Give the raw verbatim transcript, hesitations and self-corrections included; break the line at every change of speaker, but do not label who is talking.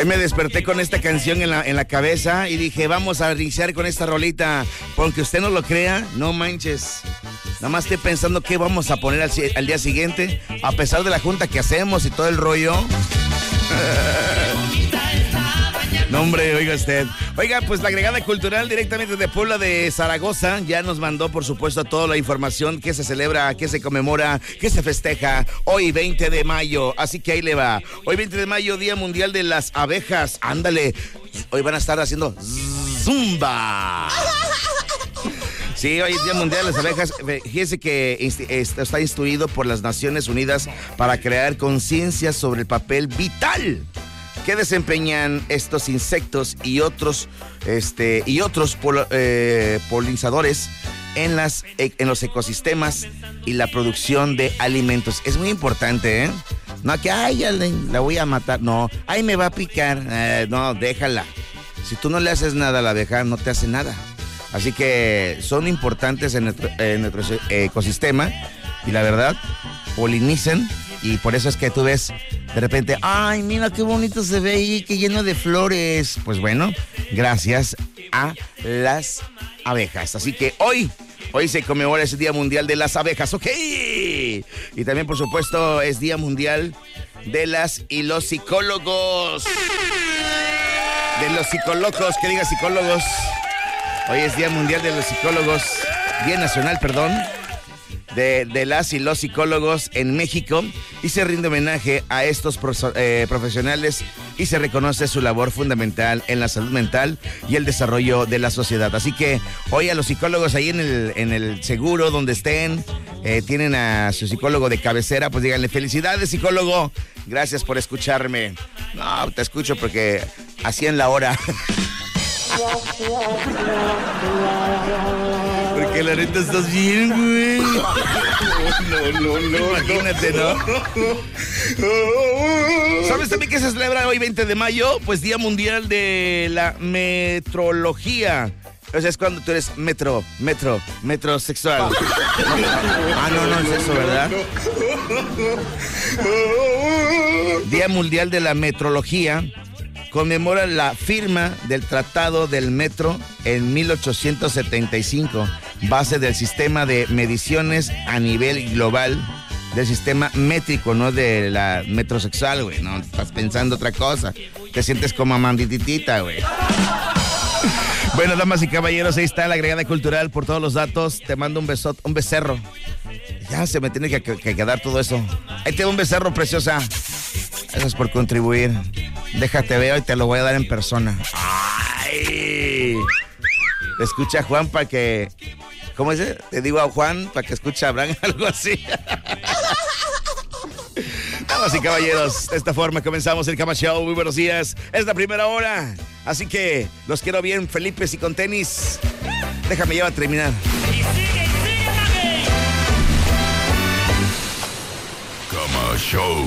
Hoy me desperté con esta canción en la, en la cabeza y dije, vamos a iniciar con esta rolita. Aunque usted no lo crea, no manches. Nada más estoy pensando qué vamos a poner al, al día siguiente, a pesar de la junta que hacemos y todo el rollo. No, hombre, oiga usted. Oiga, pues la agregada cultural directamente de Puebla de Zaragoza ya nos mandó, por supuesto, toda la información que se celebra, que se conmemora, que se festeja hoy veinte de mayo. Así que ahí le va. Hoy veinte de mayo, Día Mundial de las Abejas. Ándale. Hoy van a estar haciendo zumba. Sí, hoy es Día Mundial de las Abejas. Fíjese que está instituido por las Naciones Unidas para crear conciencia sobre el papel vital que desempeñan estos insectos y otros, este, y otros pol, eh, polinizadores en, las, en los ecosistemas y la producción de alimentos. Es muy importante, ¿eh? No que, ay, ya le, la voy a matar. No, ay, me va a picar. Eh, no, déjala. Si tú no le haces nada a la abeja, no te hace nada. Así que son importantes en nuestro, en nuestro ecosistema y la verdad, polinizan. Y por eso es que tú ves de repente, ay, mira qué bonito se ve ahí, qué lleno de flores. Pues bueno, gracias a las abejas. Así que hoy, hoy se conmemora ese Día Mundial de las Abejas, ¿ok? Y también, por supuesto, es Día Mundial de las y los psicólogos. De los psicólogos, que diga psicólogos. Hoy es Día Mundial de los Psicólogos, Día Nacional, perdón. De, de las y los psicólogos en México y se rinde homenaje a estos pro, eh, profesionales y se reconoce su labor fundamental en la salud mental y el desarrollo de la sociedad. Así que hoy a los psicólogos ahí en el, en el seguro donde estén, eh, tienen a su psicólogo de cabecera, pues díganle, felicidades psicólogo, gracias por escucharme. No, te escucho porque así en la hora. Porque la neta estás bien, güey. No, no, no, imagínate, ¿no? ¿Sabes también que se celebra hoy veinte de mayo? Pues Día Mundial de la Metrología. O sea, es cuando tú eres metro, metro, metrosexual. Ah, no, no es eso, ¿verdad? Día Mundial de la Metrología. Conmemora la firma del Tratado del Metro en mil ochocientos setenta y cinco, base del sistema de mediciones a nivel global, del sistema métrico, no de la metrosexual, güey. No, estás pensando otra cosa. Te sientes como amandititita, güey. Bueno, damas y caballeros, ahí está la agregada cultural por todos los datos. Te mando un beso, un becerro. Ya se me tiene que, que, que quedar todo eso. Ahí te va un becerro, preciosa. Gracias por contribuir. Déjate veo y te lo voy a dar en persona. ¡Ay! Te escucha Juan para que... ¿Cómo es? Te digo a Juan para que escuche a Abraham, algo así. Damas y caballeros, de esta forma comenzamos el Cama Show. Muy buenos días. Es la primera hora. Así que los quiero bien, Felipes y con tenis. Déjame ya a terminar.
Y sigue, y sigue,
Cama Show.